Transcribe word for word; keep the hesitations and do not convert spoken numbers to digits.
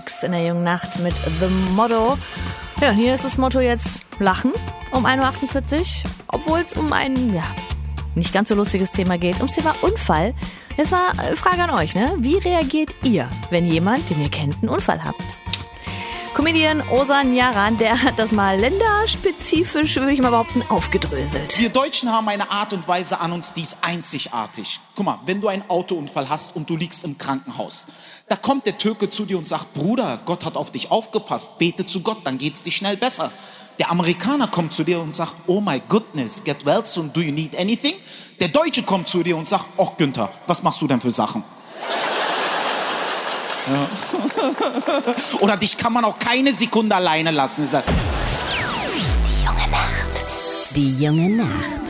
Max in der jungen Nacht mit The Motto. Ja, und hier ist das Motto jetzt Lachen um ein Uhr achtundvierzig, obwohl es um ein, ja, nicht ganz so lustiges Thema geht, ums Thema Unfall. Jetzt mal eine Frage an euch, ne? Wie reagiert ihr, wenn jemand, den ihr kennt, einen Unfall habt? Comedian Ozan Yaran, der hat das mal länderspezifisch, würde ich mal behaupten, aufgedröselt. Wir Deutschen haben eine Art und Weise an uns, die ist einzigartig. Guck mal, wenn du einen Autounfall hast und du liegst im Krankenhaus, da kommt der Türke zu dir und sagt, Bruder, Gott hat auf dich aufgepasst, bete zu Gott, dann geht's dir schnell besser. Der Amerikaner kommt zu dir und sagt, oh my goodness, get well soon, do you need anything? Der Deutsche kommt zu dir und sagt, oh Günther, was machst du denn für Sachen? Ja. Oder dich kann man auch keine Sekunde alleine lassen. Die junge Nacht. Die junge Nacht.